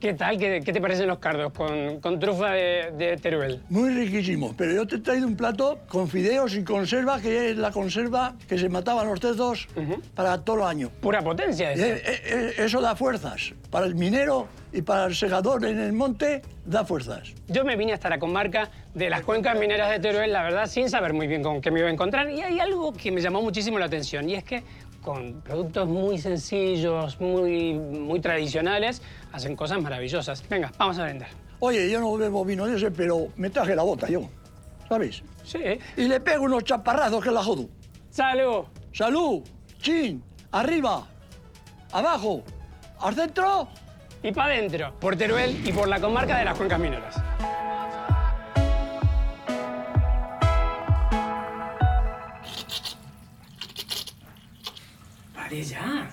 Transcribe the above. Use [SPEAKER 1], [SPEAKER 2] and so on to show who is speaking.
[SPEAKER 1] ¿Qué tal? ¿Qué te parecen los cardos con trufa de Teruel?
[SPEAKER 2] Muy riquísimo, pero yo te he traído un plato con fideos y conserva, que es la conserva que se mataban los cerdos para todo el año.
[SPEAKER 1] Pura potencia eso.
[SPEAKER 2] Eso da fuerzas. Para el minero y para el segador en el monte, da fuerzas.
[SPEAKER 1] Yo me vine hasta la comarca de las cuencas mineras de Teruel, la verdad, sin saber muy bien con qué me iba a encontrar. Y hay algo que me llamó muchísimo la atención, y es que con productos muy sencillos, muy tradicionales, hacen cosas maravillosas. Venga, vamos a brindar.
[SPEAKER 2] Oye, yo no bebo vino de ese, pero me traje la bota yo, ¿sabes?
[SPEAKER 1] Sí.
[SPEAKER 2] Y le pego unos chaparrazos que la jodo.
[SPEAKER 1] ¡Salud!
[SPEAKER 2] ¡Salud! ¡Chin! ¡Arriba! ¡Abajo! ¡Al centro!
[SPEAKER 1] Y para adentro, por Teruel y por la comarca de las cuencas mineras. ¡Pare ya!